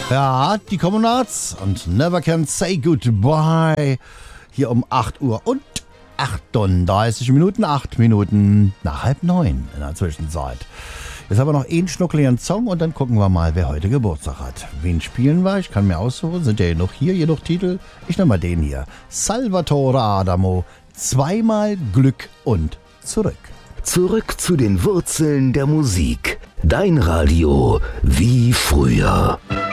Ja, die Kommunards und Never Can Say Goodbye. Hier um 8 Uhr und 38 Minuten, 8 Minuten nach 8:30 in der Zwischenzeit. Jetzt haben wir noch einen schnuckeligen Song und dann gucken wir mal, wer heute Geburtstag hat. Wen spielen wir? Ich kann mir aussuchen. Sind ja genug hier, genug Titel. Ich nehme mal den hier. Salvatore Adamo. Zweimal Glück und zurück. Zurück zu den Wurzeln der Musik. Dein Radio wie früher.